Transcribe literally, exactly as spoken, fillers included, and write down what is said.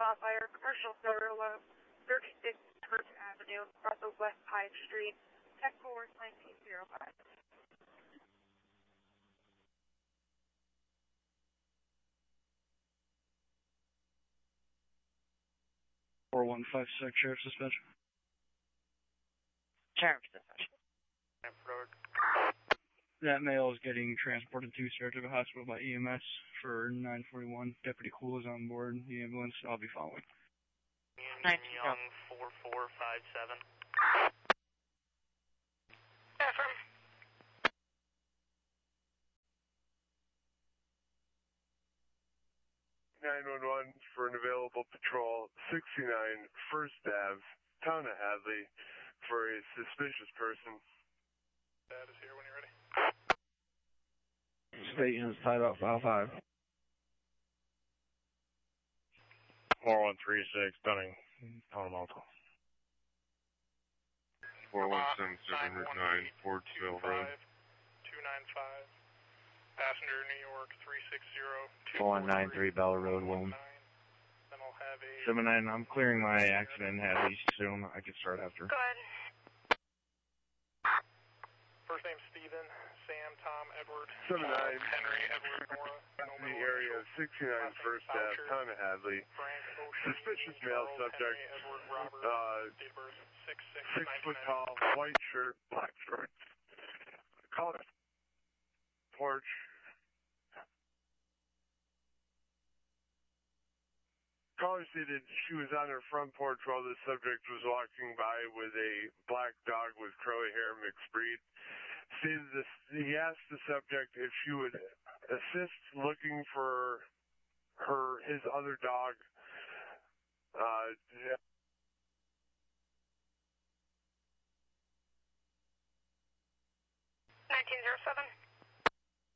spot fire, commercial Solar, thirty-six Hurt Avenue, Brussels West Hyde Street, Tech Force nineteen oh five. four one five six, Sheriff's Dispatch. Sheriff's Dispatch. That male is getting transported to Saratoga Hospital by E M S for nine forty-one. Deputy Cool is on board the ambulance. I'll be following. Young four four five seven. Affirm. nine one one for an available patrol, sixty-nine First Avenue, Town of Hadley, for a suspicious person. That is here when you're ready. State units tied up, file five. four one three six, Dunning, Town of Malta. four one seven seven Route nine, Fordsville Road. two nine five, passenger New York three six zero. four one nine three Bell Road, William. Then I'll have a... seven nine, I'm clearing my accident in Hadley soon. I could start after. Go ahead. First name Steven, Sam, Tom, Edward, seven nine, Henry, Edward, Nora, in the area of sixty-nine First Avenue, Town of Hadley. Frank, Ocean, Suspicious Charles, male subject, Henry, Edward, Robert, uh, date of birth six six six foot tall, white shirt, black shorts, collar, porch. Caller stated she was on her front porch while the subject was walking by with a black dog with curly hair, mixed breed. Stated this, he asked the subject if she would assist looking for her, his other dog. Uh, nineteen oh seven.